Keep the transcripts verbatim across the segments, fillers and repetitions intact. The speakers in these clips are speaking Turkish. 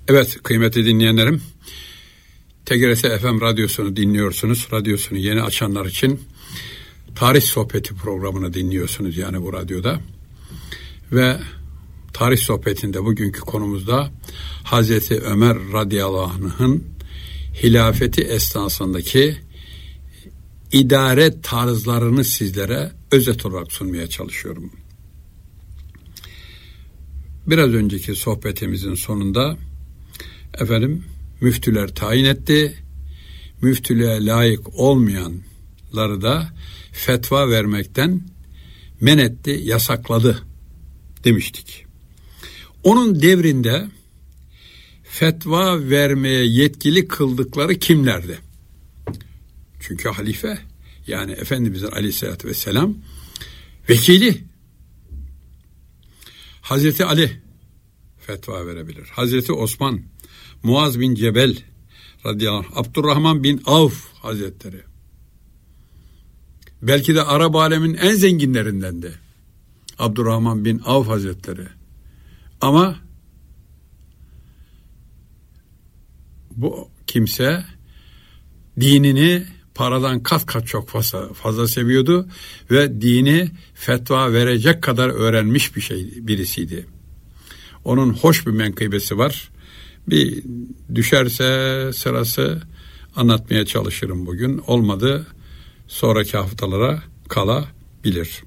Evet kıymetli dinleyenlerim, T G R S F M radyosunu dinliyorsunuz. Radyosunu yeni açanlar için Tarih Sohbeti programını dinliyorsunuz yani bu radyoda. Ve Tarih Sohbeti'nde bugünkü konumuzda Hazreti Ömer radıyallahu anh'ın hilafeti esnasındaki idare tarzlarını sizlere özet olarak sunmaya çalışıyorum. Biraz önceki sohbetimizin sonunda efendim müftüler tayin etti. Müftülüğe layık olmayanları da fetva vermekten men etti, yasakladı demiştik. Onun devrinde fetva vermeye yetkili kıldıkları kimlerdi? Çünkü halife, yani Efendimizin aleyhissalatü vesselam vekili. Hazreti Ali fetva verebilir. Hazreti Osman, Muaz bin Cebel radıyallahu anh, Abdurrahman bin Avf hazretleri. Belki de Arap alemin en zenginlerinden de Abdurrahman bin Avf hazretleri. Ama bu kimse dinini paradan kat kat çok fazla, fazla seviyordu ve dini fetva verecek kadar öğrenmiş bir şey birisiydi. Onun hoş bir menkıbesi var. Bir düşerse sırası anlatmaya çalışırım bugün. Olmadı sonraki haftalara kalabilir.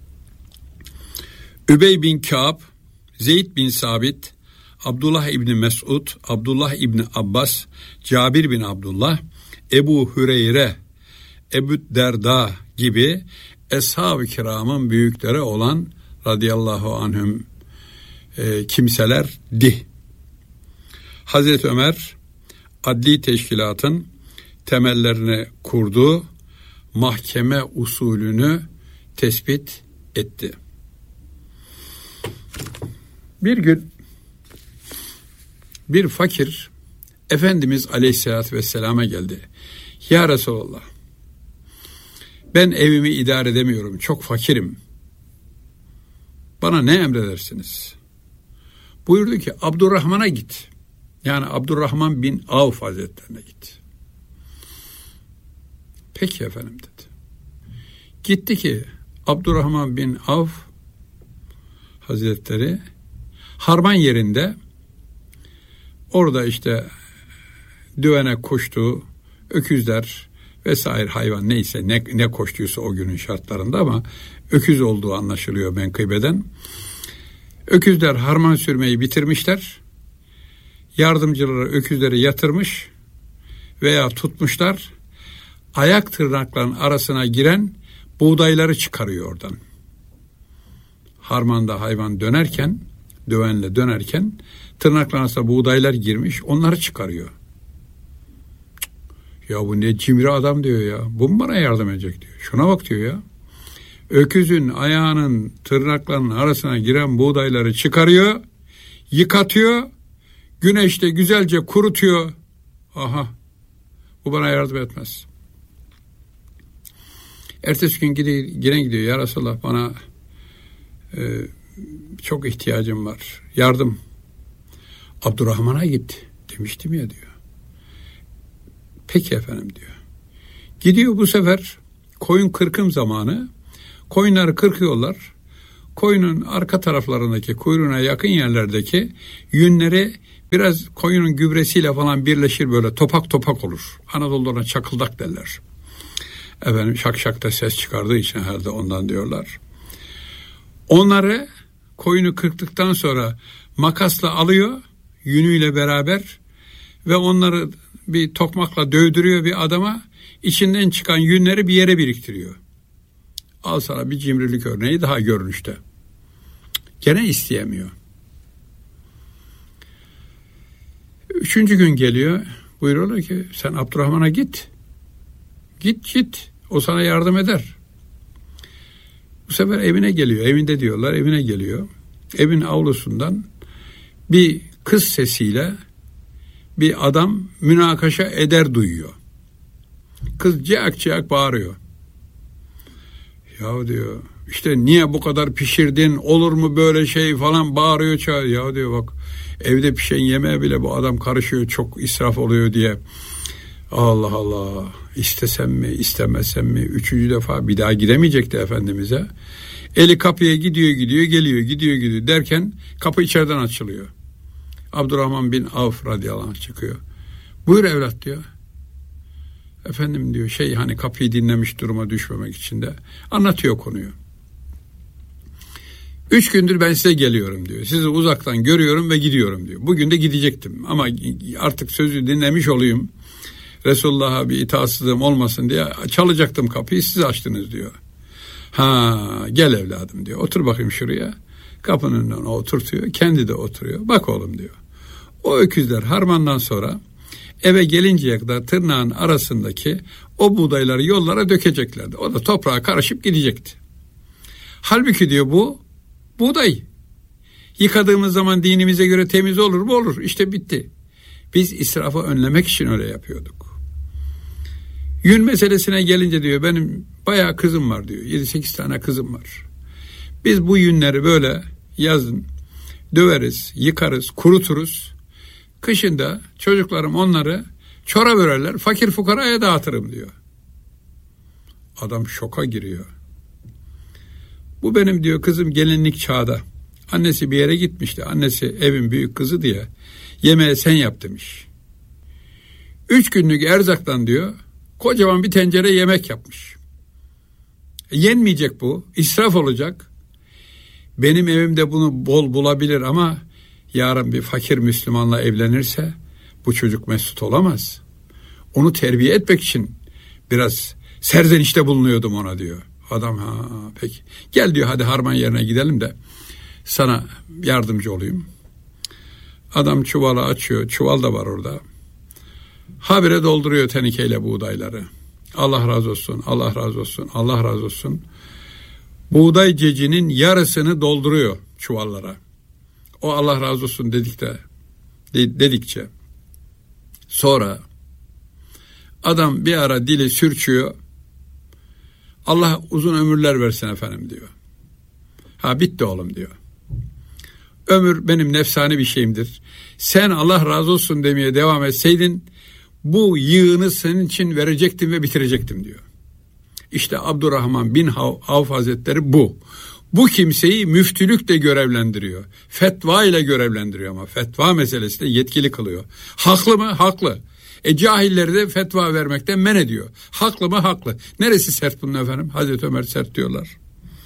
Übey bin Kâb, Zeyd bin Sabit, Abdullah İbni Mesud, Abdullah İbni Abbas, Cabir bin Abdullah, Ebu Hüreyre, Ebu Derda gibi Eshab-ı Kiram'ın büyükleri olan radıyallahu anhüm e, kimselerdi. Hazreti Ömer adli teşkilatın temellerini kurdu, mahkeme usulünü tespit etti. Bir gün bir fakir Efendimiz Aleyhisselatü Vesselam'a geldi. Ya Resulallah, ben evimi idare edemiyorum, çok fakirim. Bana ne emredersiniz? Buyurdu ki Abdurrahman'a git. Yani Abdurrahman bin Avf Hazretlerine git. Peki efendim dedi. Gitti ki Abdurrahman bin Avf Hazretleri harman yerinde, orada işte düvene koştu, öküzler vesaire hayvan neyse ne, ne koştuysa o günün şartlarında, ama öküz olduğu anlaşılıyor menkıbeden. Öküzler harman sürmeyi bitirmişler. Yardımcıları öküzleri yatırmış veya tutmuşlar. Ayak tırnaklarının arasına giren buğdayları çıkarıyor oradan. Harmanda hayvan dönerken, düvenle dönerken tırnaklarına arasına buğdaylar girmiş, onları çıkarıyor. Ya bu ne cimri adam diyor ya. Bu mu bana yardım edecek diyor. Şuna bak diyor ya. Öküzün ayağının tırnaklarının arasına giren buğdayları çıkarıyor, yıkatıyor, güneşte güzelce kurutuyor. Aha, bu bana yardım etmez. Ertesi gün gidiyor, yine gidiyor. Ya Resulallah, bana e, çok ihtiyacım var. Yardım. Abdurrahman'a git demiştim ya diyor. Peki efendim diyor. Gidiyor bu sefer koyun kırkım zamanı. Koyunları kırkıyorlar. Koyunun arka taraflarındaki, kuyruğuna yakın yerlerdeki yünleri biraz koyunun gübresiyle falan birleşir, böyle topak topak olur. Anadolu'da ona çakıldak derler. Efendim şak şak da ses çıkardığı için herhalde ondan diyorlar. Onları koyunu kırktıktan sonra makasla alıyor, yünüyle beraber, ve onları bir tokmakla dövdürüyor bir adama, içinden çıkan yünleri bir yere biriktiriyor. Al sana bir cimrilik örneği daha görünüşte. Gene isteyemiyor. Üçüncü gün geliyor, buyuruyorlar ki sen Abdurrahman'a git. Git git, o sana yardım eder. Bu sefer evine geliyor, evinde diyorlar, evine geliyor. Evin avlusundan bir kız sesiyle bir adam münakaşa eder duyuyor. Kız ciyak ciyak bağırıyor. Yahu diyor, İşte niye bu kadar pişirdin, olur mu böyle şey falan bağırıyor çağırıyor. Ya diyor bak evde pişen yemeğe bile bu adam karışıyor, çok israf oluyor diye. Allah Allah, istesem mi istemesem mi, üçüncü defa bir daha gidemeyecekti Efendimiz'e. Eli kapıya gidiyor gidiyor geliyor gidiyor gidiyor derken kapı içeriden açılıyor. Abdurrahman bin Avf radıyallahu anh çıkıyor. Buyur evlat diyor. Efendim diyor şey hani kapıyı dinlemiş duruma düşmemek için de anlatıyor konuyu. Üç gündür ben size geliyorum diyor. Sizi uzaktan görüyorum ve gidiyorum diyor. Bugün de gidecektim ama artık sözü dinlemiş olayım. Resulullah'a bir itaatsızlığım olmasın diye çalacaktım kapıyı, siz açtınız diyor. Ha gel evladım diyor. Otur bakayım şuraya. Kapının önüne oturtuyor. Kendi de oturuyor. Bak oğlum diyor. O öküzler harmandan sonra eve gelinceye kadar tırnağın arasındaki o buğdayları yollara dökeceklerdi. O da toprağa karışıp gidecekti. Halbuki diyor bu buğday. Yıkadığımız zaman dinimize göre temiz olur mu? Olur. İşte bitti. Biz israfı önlemek için öyle yapıyorduk. Yün meselesine gelince diyor benim bayağı kızım var diyor. yedi sekiz tane kızım var. Biz bu yünleri böyle yazın döveriz, yıkarız, kuruturuz. Kışında çocuklarım onları çorap örerler, fakir fukaraya dağıtırım diyor. Adam şoka giriyor. Bu benim diyor kızım gelinlik çağda. Annesi bir yere gitmişti. Annesi evin büyük kızı diye yemeği sen yap demiş. Üç günlük erzaktan diyor kocaman bir tencere yemek yapmış. E, yenmeyecek bu. İsraf olacak. Benim evimde bunu bol bulabilir ama yarın bir fakir Müslümanla evlenirse bu çocuk mesut olamaz. Onu terbiye etmek için biraz serzenişte bulunuyordum ona diyor. Adam ha peki. Gel diyor hadi harman yerine gidelim de sana yardımcı olayım. Adam çuvalı açıyor. Çuval da var orada. Habire dolduruyor tenikeyle buğdayları. Allah razı olsun, Allah razı olsun, Allah razı olsun. Buğday cecinin yarısını dolduruyor çuvallara. O Allah razı olsun dedik de, dedikçe. Sonra adam bir ara dili sürçüyor. Allah uzun ömürler versin efendim diyor. Ha bitti oğlum diyor. Ömür benim nefsani bir şeyimdir. Sen Allah razı olsun demeye devam etseydin bu yığını senin için verecektim ve bitirecektim diyor. İşte Abdurrahman bin Avf Hazretleri bu. Bu kimseyi müftülükle görevlendiriyor. Fetva ile görevlendiriyor ama fetva meselesi de yetkili kılıyor. Haklı mı? Haklı. E cahilleri de fetva vermekten men ediyor. Haklı mı? Haklı. Neresi sert bunun efendim? Hazreti Ömer sert diyorlar.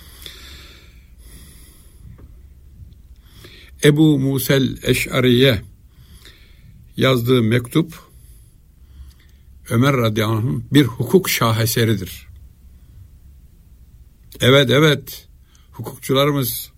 Ebu Musel Eş'ariye yazdığı mektup Ömer radıyallahu anh'ın bir hukuk şaheseridir. Evet evet hukukçularımız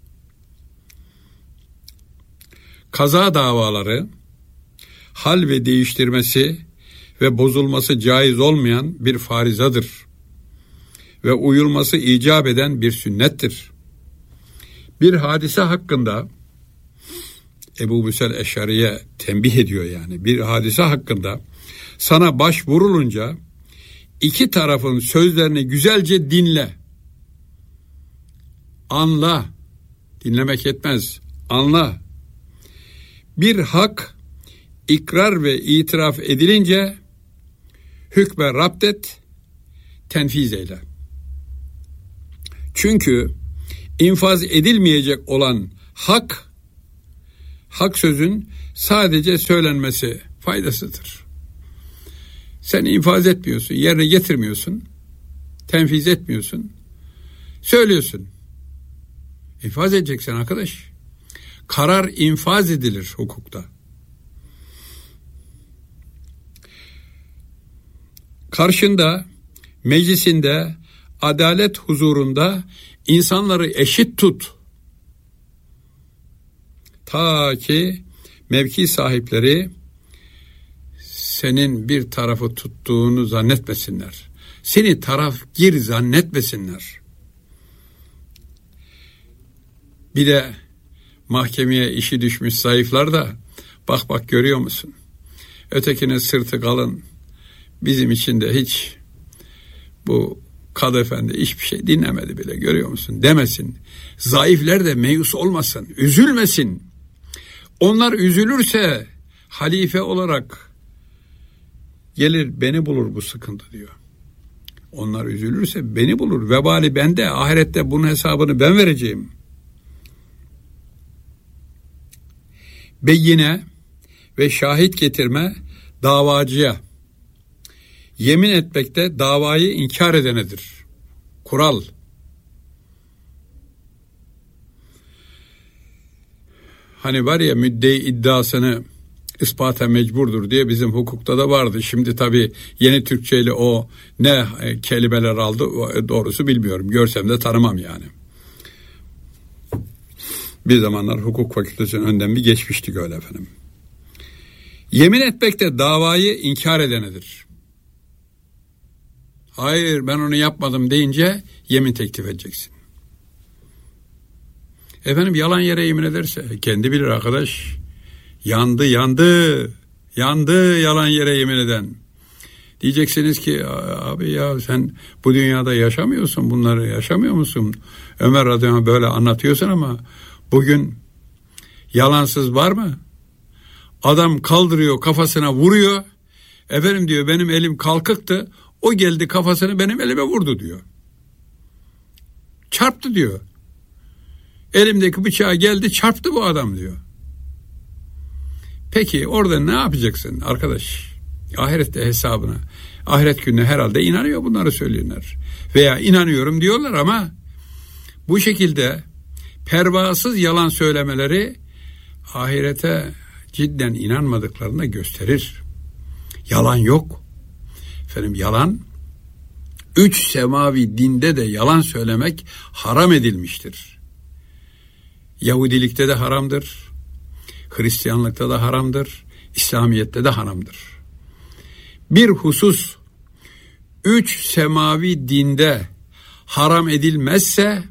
kaza davaları hal ve değiştirmesi ve bozulması caiz olmayan bir farizadır ve uyulması icap eden bir sünnettir. Bir hadise hakkında Ebu Musel Eş'ariye tembih ediyor yani. Bir hadise hakkında sana başvurulunca iki tarafın sözlerini güzelce dinle. Anla. Dinlemek yetmez. Anla. Bir hak ikrar ve itiraf edilince hükme raptet, tenfiz eyle. Çünkü infaz edilmeyecek olan hak hak sözün sadece söylenmesi faydasıdır. Sen infaz etmiyorsun, yerine getirmiyorsun, tenfiz etmiyorsun, söylüyorsun. İnfaz edeceksin arkadaş. Karar infaz edilir hukukta. Karşında, meclisinde, adalet huzurunda insanları eşit tut. Ta ki mevki sahipleri senin bir tarafı tuttuğunu zannetmesinler. Seni taraf gir zannetmesinler. Bir de mahkemeye işi düşmüş zayıflar da bak bak görüyor musun? Ötekinin sırtı kalın. Bizim için de hiç bu Kadı Efendi hiçbir şey dinlemedi bile, görüyor musun demesin. Zayıfler de meyus olmasın, üzülmesin. Onlar üzülürse halife olarak gelir beni bulur bu sıkıntı diyor. Onlar üzülürse beni bulur. Vebali bende, ahirette bunun hesabını ben vereceğim. Beyine ve şahit getirme davacıya, yemin etmekte davayı inkar edenedir. Kural. Hani var ya, müddei iddiasını ispata mecburdur diye bizim hukukta da vardı. Şimdi tabii yeni Türkçeyle o ne kelimeler aldı doğrusu bilmiyorum. Görsem de tanımam yani. Bir zamanlar hukuk fakültesinin önden bir geçmiştik öyle efendim. Yemin etmekte davayı inkar edenedir. Hayır ben onu yapmadım deyince yemin teklif edeceksin. Efendim yalan yere yemin ederse kendi bilir arkadaş. Yandı yandı yandı yalan yere yemin eden. Diyeceksiniz ki abi ya sen bu dünyada yaşamıyorsun, bunları yaşamıyor musun? Ömer radıyallahu anh böyle anlatıyorsun ama bugün yalansız var mı? Adam kaldırıyor, kafasına vuruyor. Efendim diyor benim elim kalkıktı. O geldi kafasını benim elime vurdu diyor. Çarptı diyor. Elimdeki bıçağı geldi çarptı bu adam diyor. Peki orada ne yapacaksın arkadaş? Ahirette hesabına. Ahiret gününe herhalde inanıyor bunları söyleyenler. Veya inanıyorum diyorlar ama bu şekilde pervasız yalan söylemeleri ahirete cidden inanmadıklarını da gösterir. Yalan yok. Efendim yalan, üç semavi dinde de yalan söylemek haram edilmiştir. Yahudilikte de haramdır, Hristiyanlıkta da haramdır, İslamiyet'te de haramdır. Bir husus üç semavi dinde haram edilmezse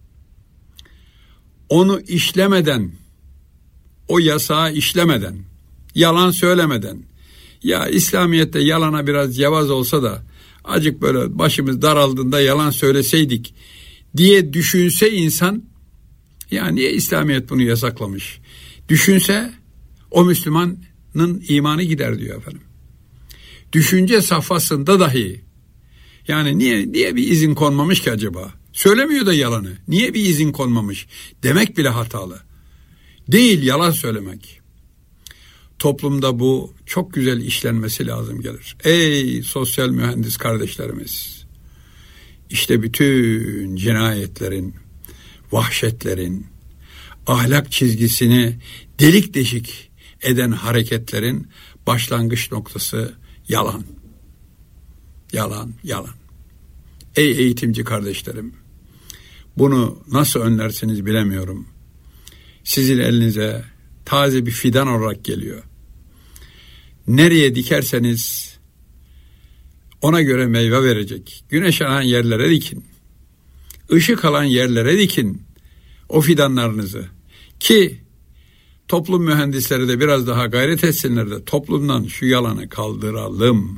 onu işlemeden, o yasağı işlemeden, yalan söylemeden, ya İslamiyet'te yalana biraz cevaz olsa da acık böyle başımız daraldığında yalan söyleseydik diye düşünse insan, ya niye İslamiyet bunu yasaklamış? Düşünse o Müslümanın imanı gider diyor efendim. Düşünce safhasında dahi yani niye niye bir izin konmamış ki acaba? Söylemiyor da yalanı. Niye bir izin konmamış? Demek bile hatalı. Değil yalan söylemek. Toplumda bu çok güzel işlenmesi lazım gelir. Ey sosyal mühendis kardeşlerimiz. İşte bütün cinayetlerin, vahşetlerin, ahlak çizgisini delik deşik eden hareketlerin başlangıç noktası yalan. Yalan, yalan. Ey eğitimci kardeşlerim, bunu nasıl önlersiniz bilemiyorum. Sizin elinize taze bir fidan olarak geliyor. Nereye dikerseniz ona göre meyve verecek. Güneş alan yerlere dikin. Işık alan yerlere dikin o fidanlarınızı. Ki toplum mühendisleri de biraz daha gayret etsinler de toplumdan şu yalanı kaldıralım.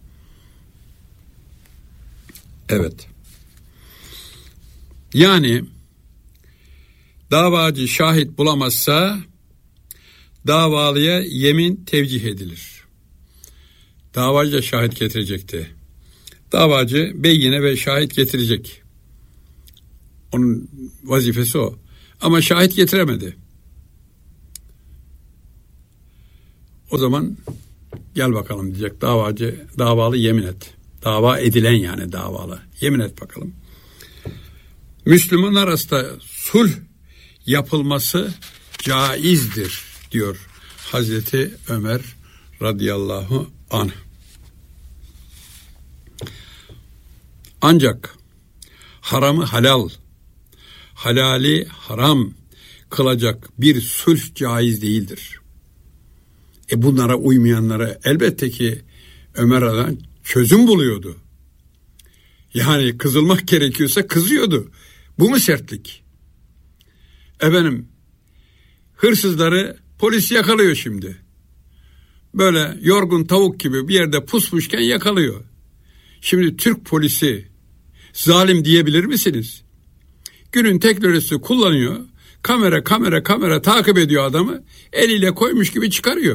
Evet. Yani davacı şahit bulamazsa davalıya yemin tevcih edilir. Davacı da şahit getirecekti. Davacı beyine ve şahit getirecek. Onun vazifesi o. Ama şahit getiremedi. O zaman gel bakalım diyecek davacı, davalı yemin et. Dava edilen yani davalı. Yemin et bakalım. Müslümanlar arasında sulh yapılması caizdir diyor Hazreti Ömer radıyallahu anh. Ancak haramı halal, halali haram kılacak bir sulh caiz değildir. E bunlara uymayanlara elbette ki Ömer adam çözüm buluyordu. Yani kızılmak gerekiyorsa kızıyordu. Bu mu sertlik? Efendim, hırsızları polis yakalıyor şimdi. Böyle yorgun tavuk gibi bir yerde pusmuşken yakalıyor. Şimdi Türk polisi zalim diyebilir misiniz? Günün teknolojisi kullanıyor. Kamera kamera kamera takip ediyor adamı. Eliyle koymuş gibi çıkarıyor.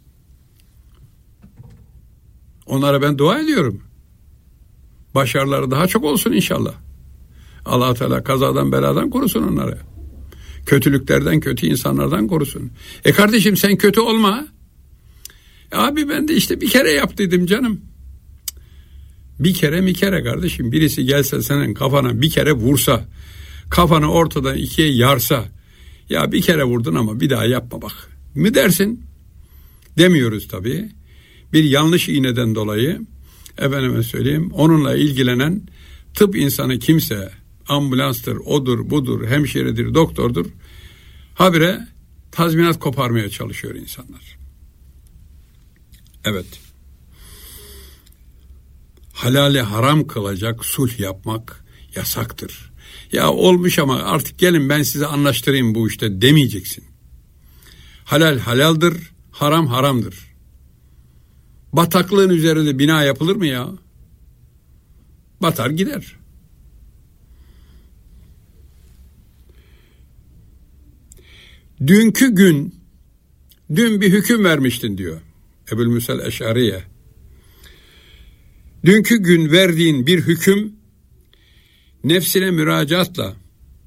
Onlara ben dua ediyorum. Başarıları daha çok olsun inşallah. Allah Teala kazadan beladan korusun onları. Kötülüklerden, kötü insanlardan korusun. E kardeşim sen kötü olma. E abi ben de işte bir kere yaptıydım canım. Bir kere mi kere kardeşim. Birisi gelse senin kafana bir kere vursa, kafanı ortadan ikiye yarsa, ya bir kere vurdun ama bir daha yapma bak mi dersin? Demiyoruz tabii. Bir yanlış iğneden dolayı efendime söyleyeyim onunla ilgilenen tıp insanı kimse, ambulanstır, odur, budur, hemşiredir, doktordur, habire tazminat koparmaya çalışıyor insanlar. Evet. Halali haram kılacak sulh yapmak yasaktır. Ya olmuş ama artık gelin ben size anlaştırayım bu işte demeyeceksin. Halal halaldir, haram haramdır. Bataklığın üzerinde bina yapılır mı ya? Batar gider. Dünkü gün, dün bir hüküm vermiştin diyor Ebu'l-Musel Eş'ariye. Dünkü gün verdiğin bir hüküm, nefsine müracaatla,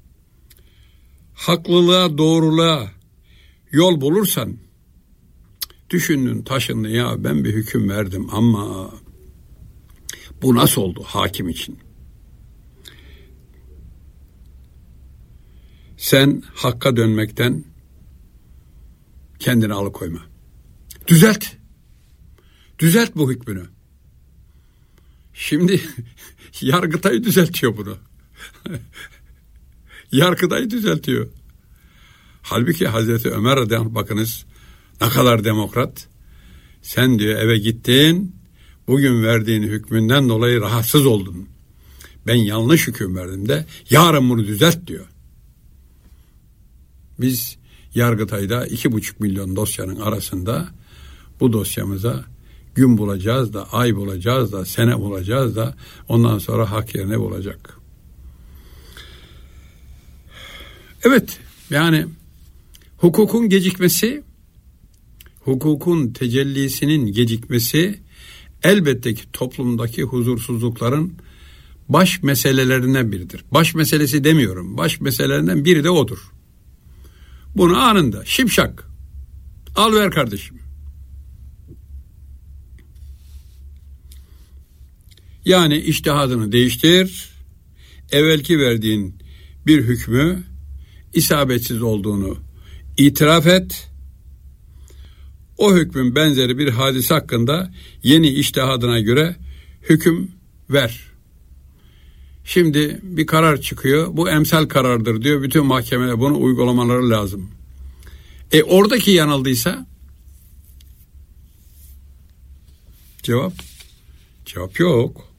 haklılığa, doğruluğa yol bulursan, düşündün, taşındın, ya ben bir hüküm verdim ama bu nasıl oldu hakim için? Sen hakka dönmekten kendini alıkoyma. Düzelt. Düzelt bu hükmünü. Şimdi Yargıtay düzeltiyor bunu. Yargıtay düzeltiyor. Halbuki Hazreti Ömer radıyallahu anh bakınız ne kadar demokrat. Sen diyor eve gittin, bugün verdiğin hükmünden dolayı rahatsız oldun. Ben yanlış hüküm verdim de yarın bunu düzelt diyor. Biz Yargıtay'da iki buçuk milyon dosyanın arasında bu dosyamıza gün bulacağız da, ay bulacağız da, sene bulacağız da ondan sonra hak yerine bulacak. Evet, yani hukukun gecikmesi, hukukun tecellisinin gecikmesi elbette ki toplumdaki huzursuzlukların baş meselelerinden biridir. Baş meselesi demiyorum, baş meselelerinden biri de odur. Bunu anında, şipşak, al ver kardeşim. Yani içtihadını değiştir, evvelki verdiğin bir hükmü isabetsiz olduğunu itiraf et, o hükmün benzeri bir hadise hakkında yeni içtihadına göre hüküm ver. Şimdi bir karar çıkıyor, bu emsal karardır diyor, bütün mahkemeler bunu uygulamaları lazım. E oradaki yanıldıysa? Cevap? Cevap yok.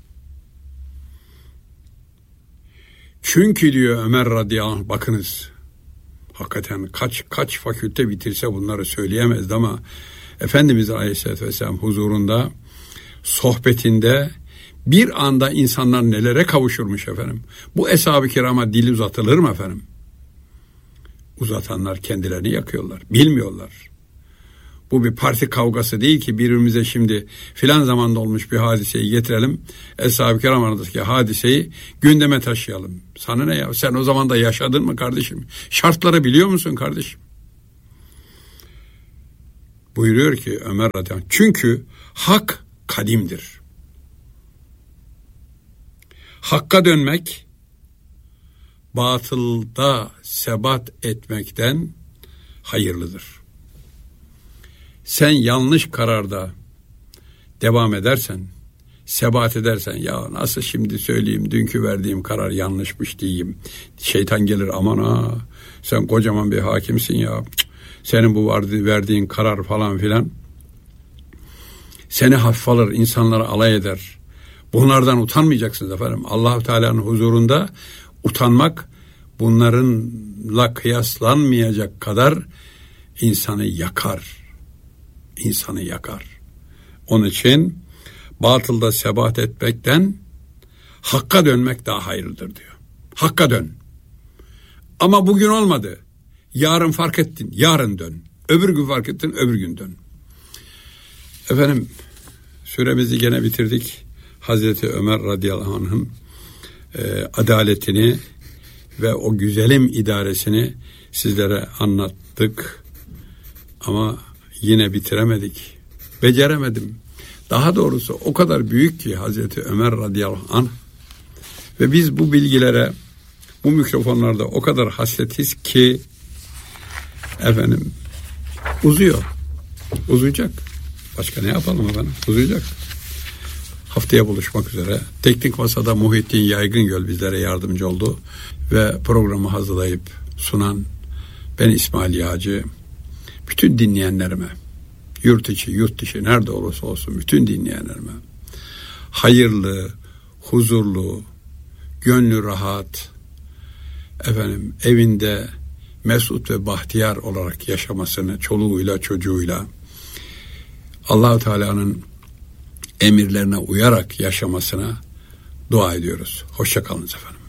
Çünkü diyor Ömer radıyallahu anh, bakınız, hakikaten kaç kaç fakülte bitirse bunları söyleyemezdi ama Efendimiz Aleyhisselatü Vesselam huzurunda, sohbetinde bir anda insanlar nelere kavuşurmuş efendim. Bu eshab-ı kirama dil uzatılır mı efendim? Uzatanlar kendilerini yakıyorlar. Bilmiyorlar. Bu bir parti kavgası değil ki birbirimize şimdi filan zamanda olmuş bir hadiseyi getirelim. Eshab-ı kiram arasındaki hadiseyi gündeme taşıyalım. Sana ne ya? Sen o zaman da yaşadın mı kardeşim? Şartları biliyor musun kardeşim? Buyuruyor ki Ömer radıyallahu anh, çünkü hak kadimdir. Hakka dönmek, batılda sebat etmekten hayırlıdır. Sen yanlış kararda devam edersen, sebat edersen, ya nasıl şimdi söyleyeyim, dünkü verdiğim karar yanlışmış diyeyim. Şeytan gelir, aman ha, sen kocaman bir hakimsin ya, senin bu verdiğin karar falan filan. Seni hafife alır, insanlara alay eder. Bunlardan utanmayacaksınız efendim. Allah-u Teala'nın huzurunda utanmak bunlarınla kıyaslanmayacak kadar insanı yakar. İnsanı yakar. Onun için batılda sebat etmekten Hakka dönmek daha hayırlıdır diyor. Hakka dön. Ama bugün olmadı. Yarın fark ettin. Yarın dön. Öbür gün fark ettin. Öbür gün dön. Efendim, süremizi gene bitirdik. Hazreti Ömer radıyallahu anh'ın e, adaletini ve o güzelim idaresini sizlere anlattık. Ama yine bitiremedik. Beceremedim. Daha doğrusu o kadar büyük ki Hazreti Ömer radıyallahu anh ve biz bu bilgilere bu mikrofonlarda o kadar hasretiz ki efendim uzuyor. Uzayacak. Başka ne yapalım efendim? Uzayacak. Haftaya buluşmak üzere. Teknik Masa'da Muhittin Yaygıngöl bizlere yardımcı oldu ve programı hazırlayıp sunan ben İsmail Yağcı. Bütün dinleyenlerime, yurt içi, yurt dışı nerede olursa olsun bütün dinleyenlerime hayırlı, huzurlu, gönlü rahat, efendim evinde mesut ve bahtiyar olarak yaşamasını, çoluğuyla çocuğuyla Allah-u Teala'nın emirlerine uyarak yaşamasına dua ediyoruz. Hoşça kalınız efendim.